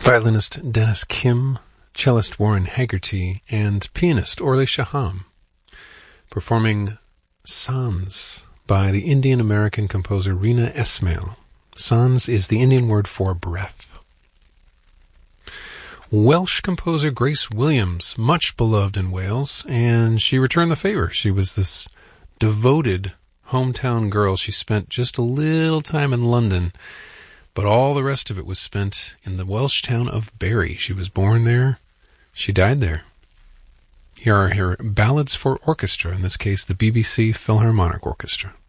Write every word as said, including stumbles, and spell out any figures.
Violinist Dennis Kim, cellist Warren Haggerty, and pianist Orly Shaham, performing Sans by the Indian-American composer Rina Esmail. Sans is the Indian word for breath. Welsh composer Grace Williams, much beloved in Wales, and she returned the favor. She was this devoted hometown girl. She spent just a little time in London, but all the rest of it was spent in the Welsh town of Bury. She was born there. She died there. Here are her ballads for orchestra, in this case the B B C Philharmonic Orchestra.